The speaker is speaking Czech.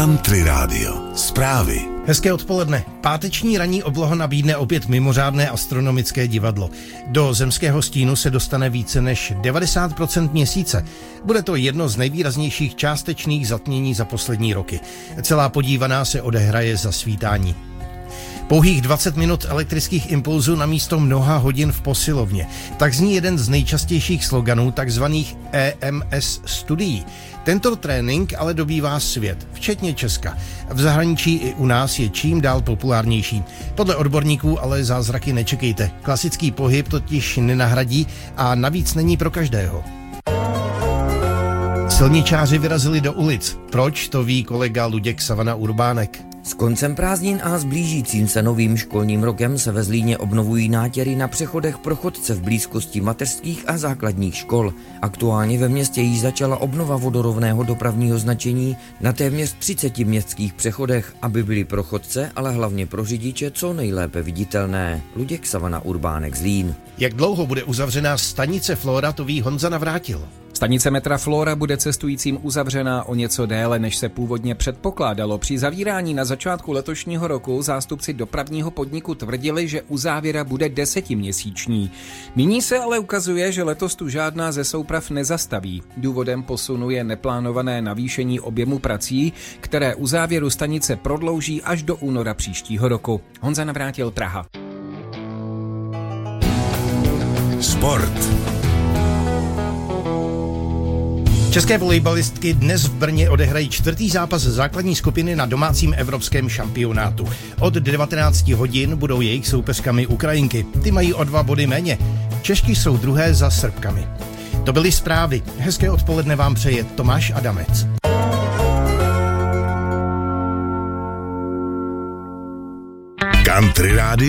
Country Radio. Zprávy. Hezké odpoledne. Páteční ranní obloha nabídne opět mimořádné astronomické divadlo. Do zemského stínu se dostane více než 90% měsíce. Bude to jedno z nejvýraznějších částečných zatmění za poslední roky. Celá podívaná se odehraje za svítání. Pouhých 20 minut elektrických impulzů na místo mnoha hodin v posilovně. Tak zní jeden z nejčastějších sloganů takzvaných EMS studií. Tento trénink ale dobývá svět, včetně Česka. V zahraničí i u nás je čím dál populárnější. Podle odborníků ale zázraky nečekejte. Klasický pohyb totiž nenahradí a navíc není pro každého. Silničáři vyrazili do ulic. Proč, to ví kolega Luděk Savana Urbánek. S koncem prázdnin a s blížícím se novým školním rokem se ve Zlíně obnovují nátěry na přechodech pro chodce v blízkosti mateřských a základních škol. Aktuálně ve městě již začala obnova vodorovného dopravního značení na téměř 30 městských přechodech, aby byly pro chodce, ale hlavně pro řidiče co nejlépe viditelné. Luděk Savana Urbánek, Zlín. Jak dlouho bude uzavřená stanice Flora, to ví Honza Navrátil. Stanice metra Flora bude cestujícím uzavřená o něco déle, než se původně předpokládalo. Při zavírání na začátku letošního roku zástupci dopravního podniku tvrdili, že uzávěra bude 10měsíční. Nyní se ale ukazuje, že letos tu žádná ze souprav nezastaví. Důvodem posunu je neplánované navýšení objemu prací, které uzávěru stanice prodlouží až do února příštího roku. Honza Navrátil, Praha. Sport. České volejbalistky dnes v Brně odehrají 4. zápas základní skupiny na domácím evropském šampionátu. Od 19 hodin budou jejich soupeřkami Ukrajinky. Ty mají o 2 body méně. Češky jsou druhé za Srbkami. To byly zprávy. Hezké odpoledne vám přeje Tomáš Adamec. Country Radio.